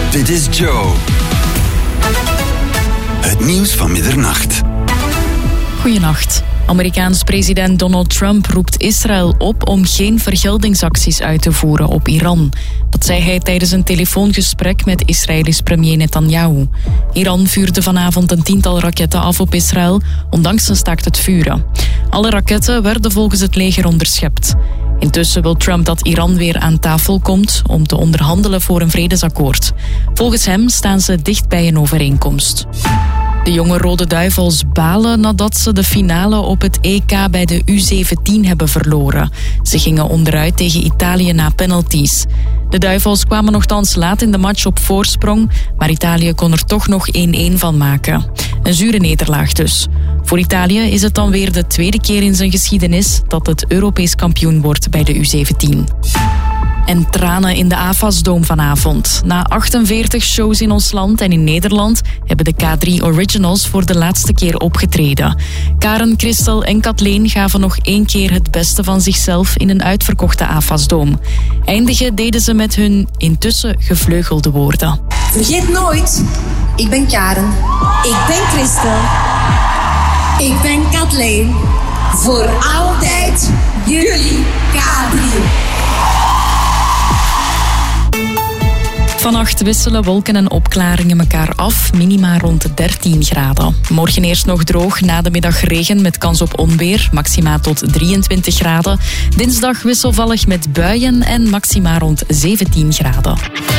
Dit is Joe. Het nieuws van middernacht. Goedenacht. Amerikaans president Donald Trump roept Israël op om geen vergeldingsacties uit te voeren op Iran. Dat zei hij tijdens een telefoongesprek met Israëlisch premier Netanyahu. Iran vuurde vanavond een 10-tal raketten af op Israël, ondanks een staakt het vuren. Alle raketten werden volgens het leger onderschept. Intussen wil Trump dat Iran weer aan tafel komt om te onderhandelen voor een vredesakkoord. Volgens hem staan ze dicht bij een overeenkomst. De jonge Rode Duivels balen nadat ze de finale op het EK bij de U17 hebben verloren. Ze gingen onderuit tegen Italië na penalties. De Duivels kwamen nochtans laat in de match op voorsprong, maar Italië kon er toch nog 1-1 van maken. Een zure nederlaag dus. Voor Italië is het dan weer de tweede keer in zijn geschiedenis dat het Europees kampioen wordt bij de U17. En tranen in de AFAS-dome vanavond. Na 48 shows in ons land en in Nederland hebben de K3 Originals voor de laatste keer opgetreden. Karen, Christel en Kathleen gaven nog 1 keer het beste van zichzelf in een uitverkochte AFAS-dome. Eindigen deden ze met hun intussen gevleugelde woorden. Vergeet nooit, ik ben Karen, ik ben Christel, ik ben Kathleen. Voor altijd jullie K3. Vannacht wisselen wolken en opklaringen elkaar af, minima rond de 13 graden. Morgen eerst nog droog, na de middag regen met kans op onweer, maxima tot 23 graden. Dinsdag wisselvallig met buien en maxima rond 17 graden.